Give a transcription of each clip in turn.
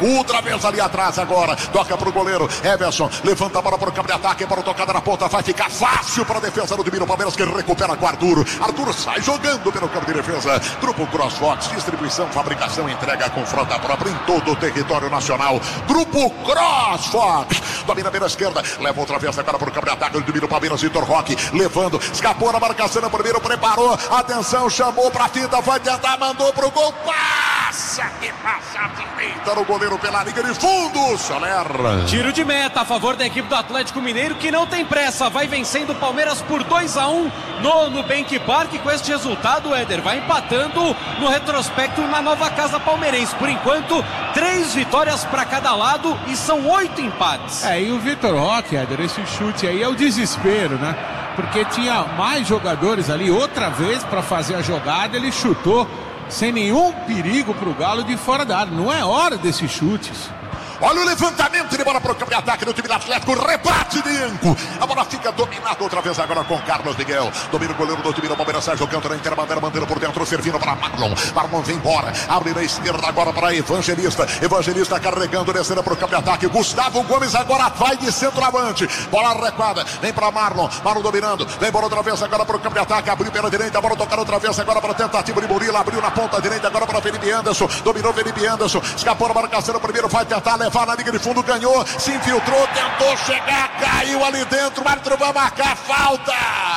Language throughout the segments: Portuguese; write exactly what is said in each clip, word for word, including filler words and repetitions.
outra vez ali atrás agora, toca pro goleiro, Everson, levanta a bola pro campo de ataque, para tocada na ponta, vai ficar fácil para a defesa do Timiro Palmeiras, que recupera com Arthur, Arthur sai jogando pelo campo de defesa, Grupo CrossFox, distribuição, fabricação, entrega com frota própria em todo o território nacional, Grupo CrossFox, domina pela esquerda, leva outra vez agora pro campo de ataque do Timiro Palmeiras, Vitor Roque, levando, escapou na marcação, no primeiro, preparou, atenção, chamou pra fita, vai tentar, mandou pro gol, passa, que passa a direita no goleiro pela linha de fundo, Soler. Tiro de meta a favor da equipe do Atlético Mineiro, que não tem pressa, vai vencendo o Palmeiras por dois a um no Nubank Park. Com este resultado, o Éder vai empatando no retrospecto na nova casa palmeirense. Por enquanto, três vitórias para cada lado e são oito empates. É, e o Vitor Roque, Éder, esse chute aí é o desespero, né? Porque tinha mais jogadores ali, outra vez para fazer a jogada, ele chutou sem nenhum perigo pro Galo de fora da área. Não é hora desses chutes. Olha o levantamento de bola para o campo de ataque do time do Atlético, rebate de Anco. A bola fica dominada outra vez agora com Carlos Miguel. Domina o goleiro do time do Palmeiras, Sérgio Canto na interbandeira, mantendo por dentro, servindo para Marlon. Marlon vem embora, abre na esquerda agora para Evangelista. Evangelista carregando, descendo para o campo de ataque. Gustavo Gomes agora vai de centroavante. Bola recuada, vem para Marlon. Marlon dominando, vem embora outra vez agora para o campo de ataque. Abriu pela direita, a bola tocando outra vez agora para a tentativa de Murilo. Abriu na ponta direita agora para Felipe Anderson. Dominou Felipe Anderson, escapou na marcação. Primeiro vai tentar levar na liga de fundo, ganhou, se infiltrou, tentou chegar, caiu ali dentro, o árbitro vai marcar falta.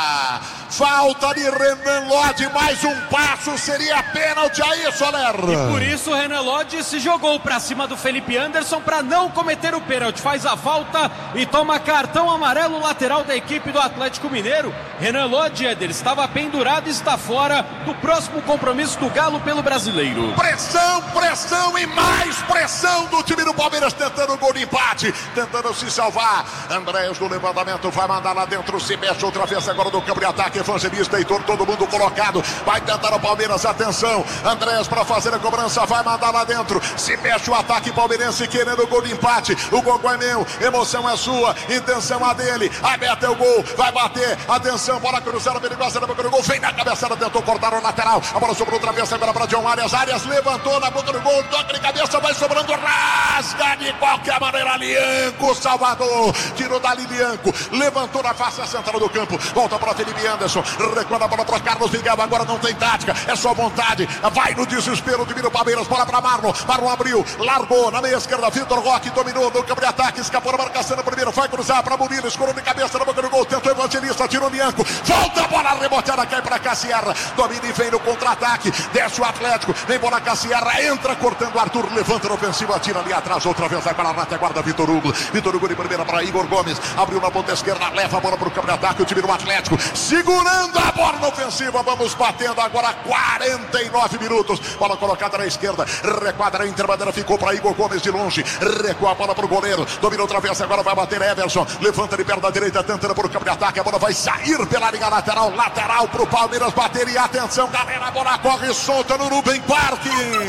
Falta de Renan Lodge, mais um passo, seria pênalti aí, Soler. E por isso o Renan Lodge se jogou pra cima do Felipe Anderson para não cometer o pênalti. Faz a falta e toma cartão amarelo, lateral da equipe do Atlético Mineiro. Renan Lodge, Éder, estava pendurado e está fora do próximo compromisso do Galo pelo Brasileiro. Pressão, pressão e mais pressão do time do Palmeiras, tentando o gol de empate, tentando se salvar. Andréas do levantamento vai mandar lá dentro, se mexe outra vez agora do campo de ataque. Evangelista, Heitor, todo mundo colocado, vai tentar o Palmeiras, atenção, Andréas para fazer a cobrança, vai mandar lá dentro, se mexe o ataque palmeirense querendo o gol de empate, o gol é meu, emoção é sua, intenção a dele, a meta é o gol, vai bater, atenção, bola cruzada, perigosa na boca do gol, vem na cabeçada, tentou cortar o lateral, a bola sobrou outra vez agora para John Arias, Arias levantou na boca do gol, toca de cabeça, vai sobrando, rasga de qualquer maneira, Lianco, Salvador, tirou dali Lianco, levantou na face central do campo, volta para Felipe Anderson, recuando a bola para Carlos Miguel, agora não tem tática, é só vontade, vai no desespero, domina o Palmeiras, bola para Marlon, Marlon abriu, largou na meia esquerda, Vitor Roque dominou no campo de ataque, escapou na marcação no primeiro, vai cruzar para Murilo, escorou de cabeça na boca do gol, tentou Evangelista, tirou Lianco, volta a bola reboteada, cai para Cassiarra, domina e vem no contra-ataque, desce o Atlético, vem bola Cassiarra, entra cortando o Arthur, levanta no ofensivo, atira ali atrás, outra vez agora na guarda Vitor Hugo, Vitor Hugo de primeira para Igor Gomes, abriu na ponta esquerda, leva a bola para o campo de ataque, o time do Atlético, segurando a bola na ofensiva, vamos batendo agora quarenta e nove minutos, bola colocada na esquerda, requadra a interbandeira, ficou para Igor Gomes de longe, recua a bola para o goleiro, domina outra vez, agora vai bater Everson, levanta de perto da direita, tentando para o campo de ataque, a bola vai sair pela linha lateral, lateral para o Palmeiras bater e atenção galera, a bola corre solta no Nubank Park.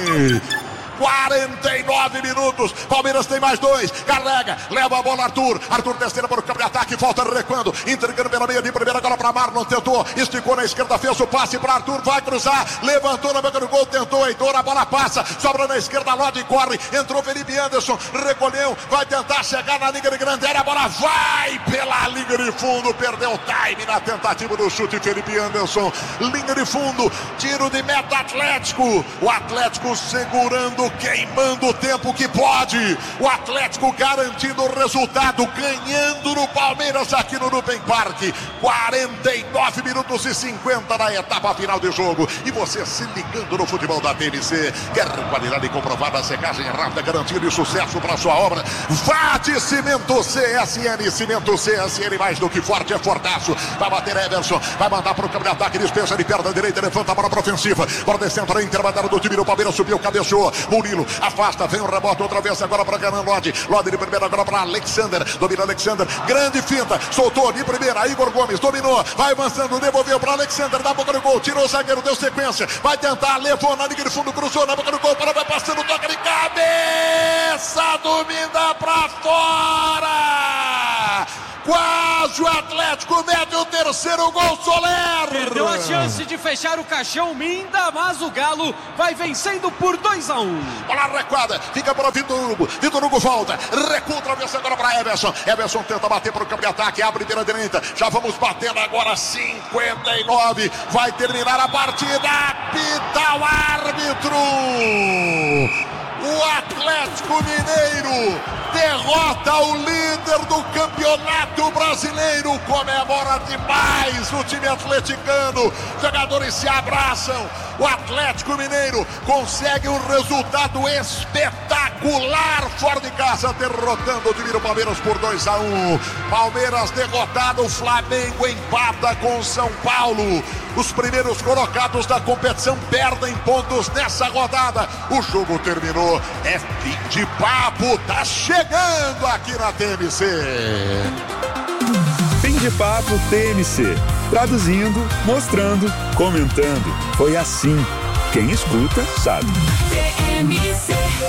quarenta e nove minutos, Palmeiras tem mais dois, carrega, leva a bola Arthur, Arthur descendo para o campo de ataque, volta recuando, entregando pela meia de primeira, agora para Marlon, tentou, esticou na esquerda, fez o passe para Arthur, vai cruzar, levantou na boca do gol, tentou, Heitor, a bola passa, sobra na esquerda, Lodi corre, entrou Felipe Anderson, recolheu, vai tentar chegar na linha de grande área, a bola vai pela linha de fundo, perdeu o time na tentativa do chute, Felipe Anderson, linha de fundo, tiro de meta Atlético, o Atlético segurando, queimando o tempo que pode, o Atlético garantindo o resultado, ganhando no Palmeiras aqui no Nubank Park, quarenta e nove minutos e cinquenta na etapa final de jogo, e você se ligando no futebol da T M C, quer qualidade comprovada, secagem rápida, garantia de sucesso para sua obra, vá de Cimento C S N, Cimento C S N, mais do que forte, é fortaço, vai bater Everson, vai mandar para o campo de ataque, dispensa de perna direita, levanta a bola para ofensiva, bola descendo na interbandeira do time do Palmeiras, subiu, cabeceou, Murilo, afasta, vem o rebote outra vez agora para Ganan Lodi, Lodi de primeira agora para Alexander, domina Alexander, grande finta, soltou de primeira, Igor Gomes, dominou, vai avançando, devolveu para Alexander, na boca do gol, tirou o zagueiro, deu sequência, vai tentar, levou na linha de fundo, cruzou na boca do gol, para vai passando, toca de cabeça, domina para fora, quase o Atlético mete o o terceiro gol, Soler! Perdeu a chance de fechar o caixão Minda, mas o Galo vai vencendo por dois a um. Olha a recuada, fica para o Vitor Hugo. Vitor Hugo volta, recua outra vez agora para Everson. Everson tenta bater para o campo de ataque, abre pela direita. Já vamos batendo agora, cinquenta e nove. Vai terminar a partida. Apita o árbitro. O Atlético Mineiro derrota o líder do Campeonato Brasileiro. Comemora demais o time atleticano. Jogadores se abraçam. O Atlético Mineiro consegue um resultado espetacular fora de casa, derrotando o time do Palmeiras por dois a um. Palmeiras derrotado, o Flamengo empata com São Paulo. Os primeiros colocados da competição perdem pontos nessa rodada. O jogo terminou. É fim de papo. Tá chegando aqui na T M C. Fim de papo T M C. Traduzindo, mostrando, comentando. Foi assim. Quem escuta, sabe. T M C.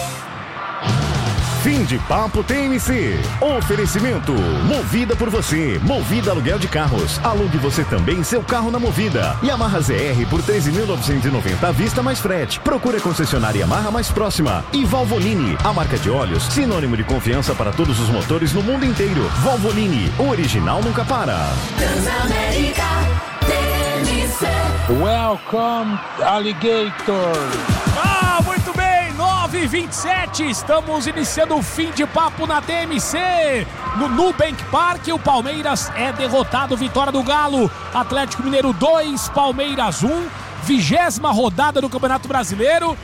Fim de papo T M C. Oferecimento Movida por você. Movida aluguel de carros. Alugue você também seu carro na Movida. Yamaha Z R por treze mil novecentos e noventa à vista mais frete. Procure a concessionária Yamaha mais próxima. E Valvoline, a marca de óleos, sinônimo de confiança para todos os motores no mundo inteiro. Valvoline, o original nunca para. Transamérica T M C. Welcome, Alligator. Ah, muito bem. nove e vinte e sete, estamos iniciando o fim de papo na T M C. No Nubank Park, o Palmeiras é derrotado, vitória do Galo. Atlético Mineiro dois, Palmeiras um, vigésima rodada do Campeonato Brasileiro.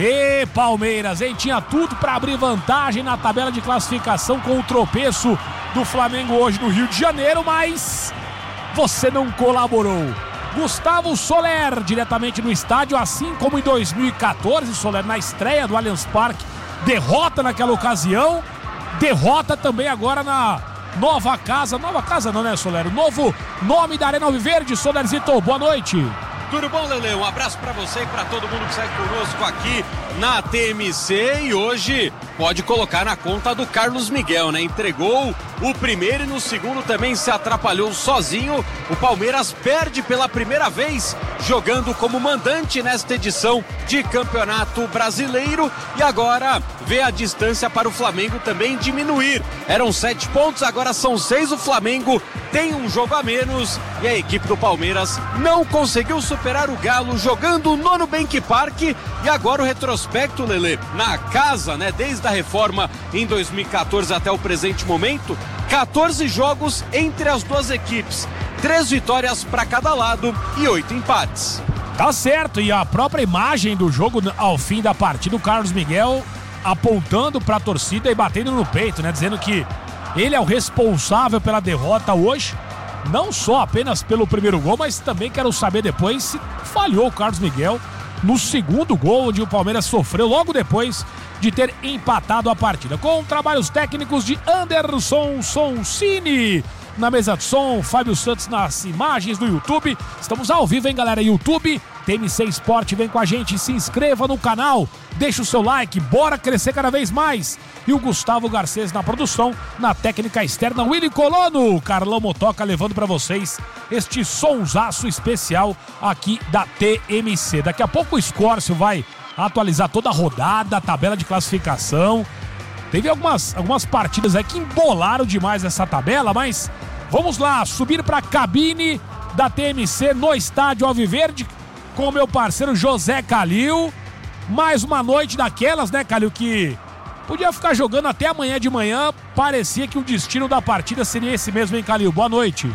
E Palmeiras, hein? Tinha tudo para abrir vantagem na tabela de classificação com o tropeço do Flamengo hoje no Rio de Janeiro, mas você não colaborou. Gustavo Soler, diretamente no estádio, assim como em dois mil e catorze, Soler na estreia do Allianz Parque, derrota naquela ocasião, derrota também agora na nova casa, nova casa não, né, Soler? O novo nome da Arena Alviverde. Solerzito, boa noite. Tudo bom, Lele? Um abraço pra você e pra todo mundo que segue conosco aqui na T M C. E hoje pode colocar na conta do Carlos Miguel, né? Entregou o primeiro e no segundo também se atrapalhou sozinho. O Palmeiras perde pela primeira vez jogando como mandante nesta edição de Campeonato Brasileiro. E agora vê a distância para o Flamengo também diminuir. Eram sete pontos, agora são seis. O Flamengo tem um jogo a menos e a equipe do Palmeiras não conseguiu superar o Galo jogando no Nubank Park. E agora o retrospecto, Lelê, na casa, né, desde a reforma em dois mil e catorze até o presente momento, catorze jogos entre as duas equipes, três vitórias para cada lado e oito empates. Tá certo, e a própria imagem do jogo ao fim da partida, o Carlos Miguel apontando para a torcida e batendo no peito, né, dizendo que ele é o responsável pela derrota hoje, não só apenas pelo primeiro gol, mas também quero saber depois se falhou o Carlos Miguel no segundo gol, onde o Palmeiras sofreu logo depois de ter empatado a partida. Com trabalhos técnicos de Anderson Soncini. Na mesa de som, Fábio Santos nas imagens do YouTube. Estamos ao vivo, hein, galera? YouTube, T M C Sport, vem com a gente, se inscreva no canal, deixa o seu like, bora crescer cada vez mais. E o Gustavo Garcês na produção, na técnica externa, Willy Colono, Carlão Motoca levando para vocês este sonsaço especial aqui da T M C. Daqui a pouco o Escórcio vai atualizar toda a rodada, a tabela de classificação. Teve algumas, algumas partidas aí que embolaram demais essa tabela, mas vamos lá, subir para a cabine da T M C no estádio Alviverde com o meu parceiro José Calil. Mais uma noite daquelas, né, Calil, que podia ficar jogando até amanhã de manhã. Parecia que o destino da partida seria esse mesmo, hein, Calil? Boa noite.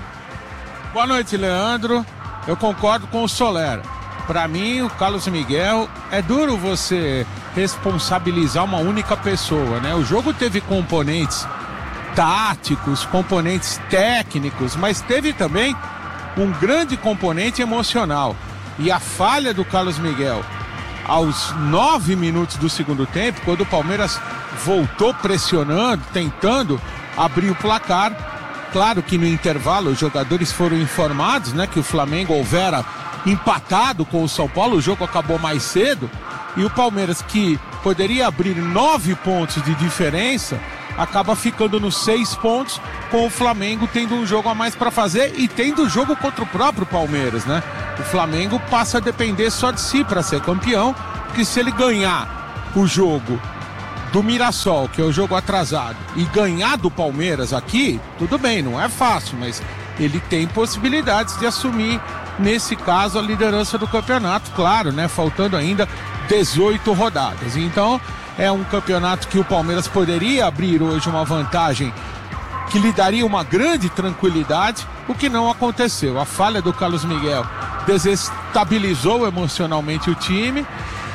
Boa noite, Leandro. Eu concordo com o Soler. Para mim, o Carlos Miguel, é duro você responsabilizar uma única pessoa, né? O jogo teve componentes táticos, componentes técnicos, mas teve também um grande componente emocional. E a falha do Carlos Miguel aos nove minutos do segundo tempo, quando o Palmeiras voltou pressionando, tentando abrir o placar. Claro que no intervalo os jogadores foram informados, né, que o Flamengo houvera empatado com o São Paulo, o jogo acabou mais cedo, e o Palmeiras, que poderia abrir nove pontos de diferença, acaba ficando nos seis pontos, com o Flamengo tendo um jogo a mais para fazer e tendo jogo contra o próprio Palmeiras, né? O Flamengo passa a depender só de si para ser campeão, porque se ele ganhar o jogo do Mirassol, que é o jogo atrasado, e ganhar do Palmeiras aqui, tudo bem, não é fácil, mas ele tem possibilidades de assumir, nesse caso, a liderança do campeonato, claro, né? Faltando ainda dezoito rodadas. Então, é um campeonato que o Palmeiras poderia abrir hoje uma vantagem que lhe daria uma grande tranquilidade, o que não aconteceu. A falha do Carlos Miguel desestabilizou emocionalmente o time.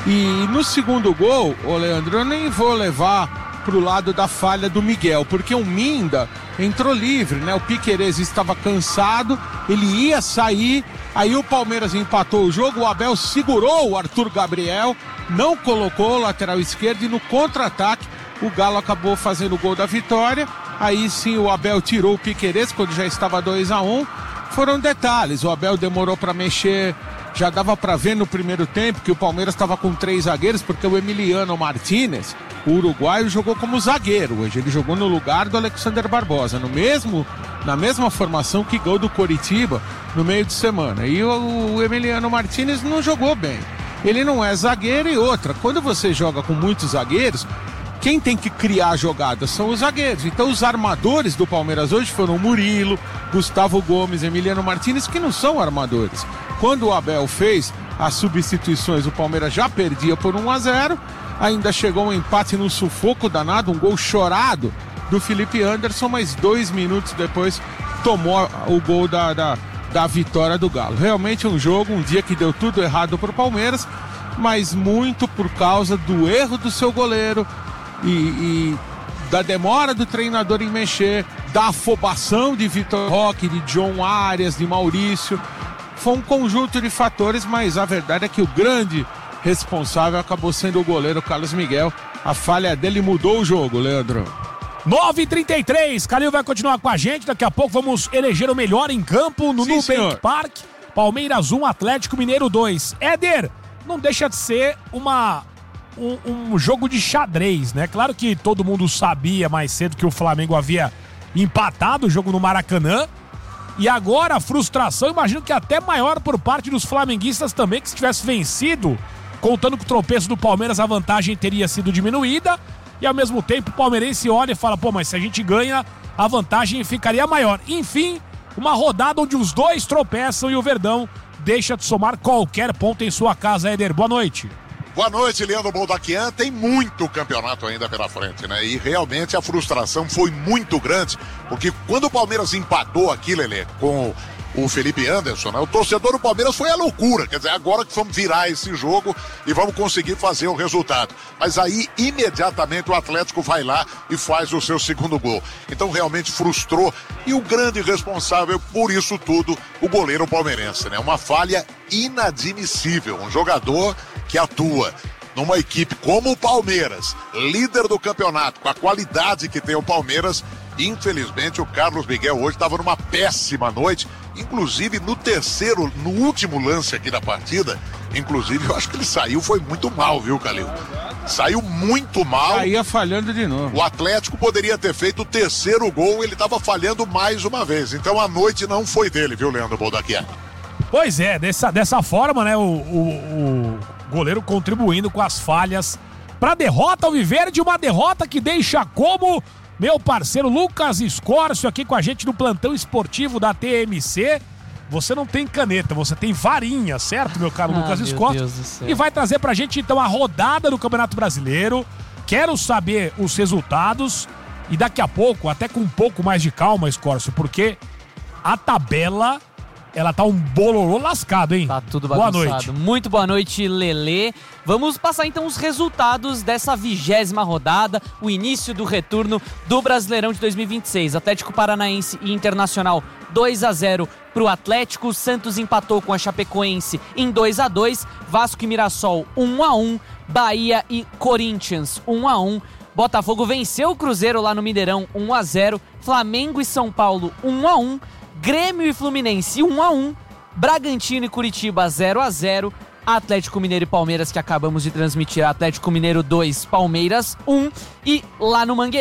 E no segundo gol, ô Leandro, eu nem vou levar pro lado da falha do Miguel, porque o Minda entrou livre, né? O Piquerez estava cansado, ele ia sair, aí o Palmeiras empatou o jogo, o Abel segurou o Arthur Gabriel, não colocou o lateral esquerdo e no contra-ataque o Galo acabou fazendo o gol da vitória. Aí sim o Abel tirou o Piquerez quando já estava dois a um. Foram detalhes, o Abel demorou para mexer. Já dava para ver no primeiro tempo que o Palmeiras estava com três zagueiros, porque o Emiliano Martínez, o uruguaio, jogou como zagueiro hoje. Ele jogou no lugar do Alexander Barbosa, no mesmo, na mesma formação que gol do Coritiba no meio de semana. E o, o Emiliano Martínez não jogou bem. Ele não é zagueiro. E outra, quando você joga com muitos zagueiros, quem tem que criar jogadas são os zagueiros. Então os armadores do Palmeiras hoje foram Murilo, Gustavo Gomes, Emiliano Martínez, que não são armadores. Quando o Abel fez as substituições, o Palmeiras já perdia por um a zero. Ainda chegou um empate num sufoco danado, um gol chorado do Felipe Anderson, mas dois minutos depois tomou o gol da, da, da vitória do Galo. Realmente um jogo, um dia que deu tudo errado para o Palmeiras, mas muito por causa do erro do seu goleiro, E, e da demora do treinador em mexer, da afobação de Vitor Roque, de John Arias, de Maurício. Foi um conjunto de fatores, mas a verdade é que o grande responsável acabou sendo o goleiro Carlos Miguel. A falha dele mudou o jogo, Leandro. nove e trinta e três, Calil vai continuar com a gente. Daqui a pouco vamos eleger o melhor em campo no Nubank Park. Palmeiras um, Atlético Mineiro dois. Éder, não deixa de ser uma... Um, um jogo de xadrez, né? Claro que todo mundo sabia mais cedo que o Flamengo havia empatado o jogo no Maracanã. E agora a frustração, imagino que até maior por parte dos flamenguistas também, que se tivesse vencido, contando com o tropeço do Palmeiras, a vantagem teria sido diminuída. E ao mesmo tempo o palmeirense olha e fala, pô, mas se a gente ganha, a vantagem ficaria maior. Enfim, uma rodada onde os dois tropeçam e o Verdão deixa de somar qualquer ponto em sua casa. Éder, boa noite. Boa noite, Leandro Boldaquian. Tem muito campeonato ainda pela frente, né? E realmente a frustração foi muito grande, porque quando o Palmeiras empatou aqui, Lelê, com o Felipe Anderson, né? O torcedor do Palmeiras foi a loucura. Quer dizer, agora que vamos virar esse jogo e vamos conseguir fazer o resultado. Mas aí, imediatamente, o Atlético vai lá e faz o seu segundo gol. Então, realmente frustrou. E o grande responsável por isso tudo, o goleiro palmeirense, né? Uma falha inadmissível. Um jogador que atua numa equipe como o Palmeiras, líder do campeonato, com a qualidade que tem o Palmeiras. Infelizmente, o Carlos Miguel hoje estava numa péssima noite, inclusive no terceiro, no último lance aqui da partida, inclusive eu acho que ele saiu, foi muito mal, viu, Calil? Saiu muito mal. Saía falhando de novo. O Atlético poderia ter feito o terceiro gol, ele estava falhando mais uma vez. Então a noite não foi dele, viu, Leandro Boldaquian? Pois é, dessa, dessa forma, né, o, o, o goleiro contribuindo com as falhas para a derrota alviverde, uma derrota que deixa como meu parceiro Lucas Escórcio aqui com a gente no plantão esportivo da T M C. Você não tem caneta, você tem varinha, certo, meu caro ah, Lucas Escórcio? E vai trazer pra gente então a rodada do Campeonato Brasileiro. Quero saber os resultados e daqui a pouco, até com um pouco mais de calma, Escórcio, porque a tabela, ela tá um bololô lascado, hein? Tá tudo bagunçado. Boa noite. Muito boa noite, Lelê. Vamos passar então os resultados dessa vigésima rodada, o início do retorno do Brasileirão de dois mil e vinte e seis. Atlético Paranaense e Internacional dois a zero pro Atlético. Santos empatou com a Chapecoense em dois a dois. Vasco e Mirassol um a um. Bahia e Corinthians um a um. Botafogo venceu o Cruzeiro lá no Mineirão um a zero. Flamengo e São Paulo um a um. Grêmio e Fluminense um a um, Bragantino e Curitiba zero a zero, Atlético Mineiro e Palmeiras, que acabamos de transmitir, Atlético Mineiro dois, Palmeiras um, e lá no Mangueirão,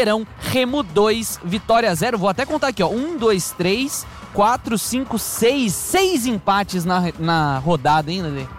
Remo dois, Vitória zero. Vou até contar aqui, ó. um, dois, três, quatro, cinco, seis. Seis empates na, na rodada, hein, Lelê?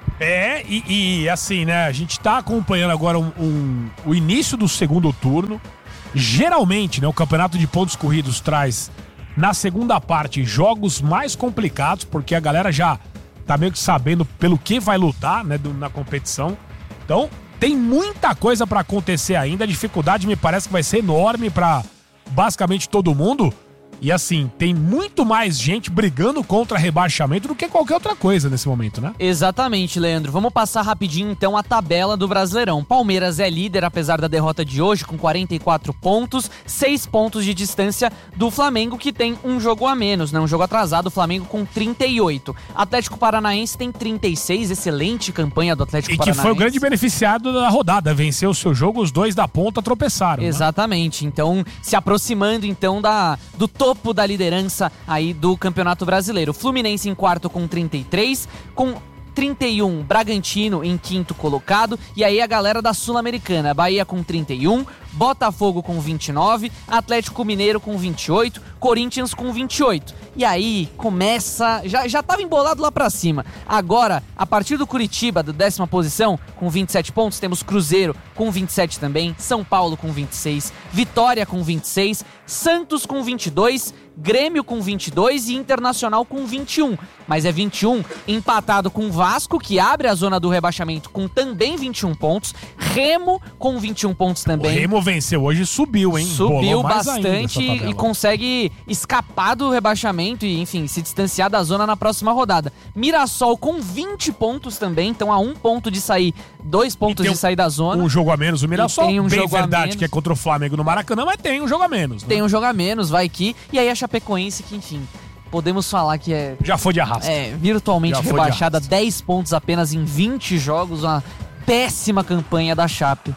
É, e, e assim, né? A gente tá acompanhando agora um, um, o início do segundo turno. Geralmente, né? O campeonato de pontos corridos traz, na segunda parte, jogos mais complicados, porque a galera já tá meio que sabendo pelo que vai lutar, né? Do, na competição. Então, tem muita coisa pra acontecer ainda. A dificuldade me parece que vai ser enorme pra basicamente todo mundo. E assim, tem muito mais gente brigando contra rebaixamento do que qualquer outra coisa nesse momento, né? Exatamente, Leandro. Vamos passar rapidinho então a tabela do Brasileirão. Palmeiras é líder, apesar da derrota de hoje, com quarenta e quatro pontos, seis pontos de distância do Flamengo, que tem um jogo a menos, né? Um jogo atrasado, o Flamengo com trinta e oito. Atlético Paranaense tem trinta e seis, excelente campanha do Atlético e Paranaense. E que foi o grande beneficiado da rodada, venceu o seu jogo, os dois da ponta tropeçaram. Exatamente, né? Então se aproximando então da, do topo da liderança aí do Campeonato Brasileiro. Fluminense em quarto com trinta e três, com trinta e um, Bragantino em quinto colocado, e aí a galera da Sul-Americana, Bahia com trinta e um, Botafogo com vinte e nove, Atlético Mineiro com vinte e oito, Corinthians com vinte e oito. E aí começa, já, já tava embolado lá pra cima. Agora, a partir do Curitiba, da décima posição, com vinte e sete pontos, temos Cruzeiro com vinte e sete também, São Paulo com vinte e seis, Vitória com vinte e seis, Santos com vinte e dois, Grêmio com vinte e dois e Internacional com vinte e um. Mas é vinte e um empatado com Vasco, que abre a zona do rebaixamento com também vinte e um pontos. Remo com vinte e um pontos também. O Remo venceu hoje e subiu, hein? Subiu bastante e consegue escapar do rebaixamento e, enfim, se distanciar da zona na próxima rodada. Mirassol com vinte pontos também, então a um ponto de sair, dois pontos de sair da zona. Um jogo a menos o Mirassol. Tem um Bem jogo verdade que é contra o Flamengo no Maracanã, mas tem um jogo a menos. Né? Tem um jogo a menos, vai que. E aí a Chapecoense que, enfim, podemos falar que é... Já foi de arrasto. É, virtualmente rebaixada, dez pontos apenas em vinte jogos, uma péssima campanha da Chape.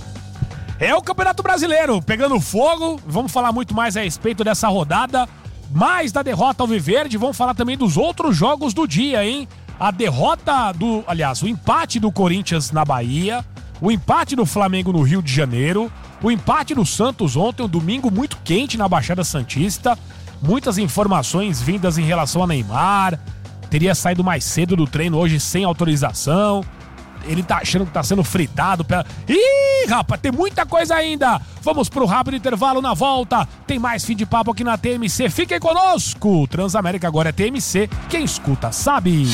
É o Campeonato Brasileiro pegando fogo. Vamos falar muito mais a respeito dessa rodada, mais da derrota alviverde. Vamos falar também dos outros jogos do dia, hein? A derrota do... Aliás, o empate do Corinthians na Bahia, o empate do Flamengo no Rio de Janeiro, o empate do Santos ontem, um domingo muito quente na Baixada Santista. Muitas informações vindas em relação a Neymar. Teria saído mais cedo do treino hoje sem autorização. Ele tá achando que tá sendo fritado pela... Ih, rapaz, tem muita coisa ainda. Vamos pro rápido intervalo. Na volta tem mais fim de papo aqui na T M C. Fiquem conosco. Transamérica agora é T M C. Quem escuta sabe.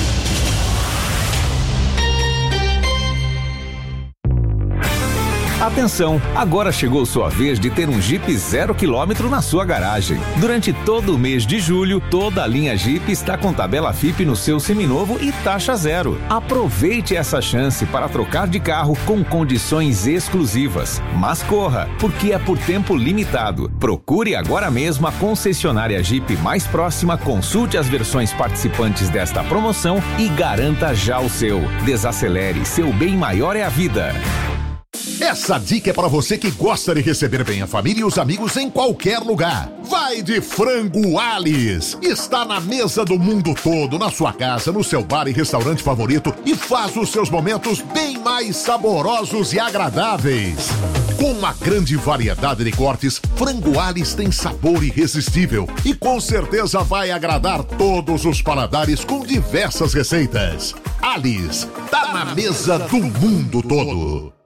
Atenção, agora chegou sua vez de ter um Jeep zero quilômetro na sua garagem. Durante todo o mês de julho, toda a linha Jeep está com tabela F I P no seu seminovo e taxa zero. Aproveite essa chance para trocar de carro com condições exclusivas. Mas corra, porque é por tempo limitado. Procure agora mesmo a concessionária Jeep mais próxima, consulte as versões participantes desta promoção e garanta já o seu. Desacelere, seu bem maior é a vida. Essa dica é para você que gosta de receber bem a família e os amigos em qualquer lugar. Vai de Frango Alice. Está na mesa do mundo todo, na sua casa, no seu bar e restaurante favorito e faz os seus momentos bem mais saborosos e agradáveis. Com uma grande variedade de cortes, Frango Alice tem sabor irresistível e com certeza vai agradar todos os paladares com diversas receitas. Alice, tá na mesa do mundo todo.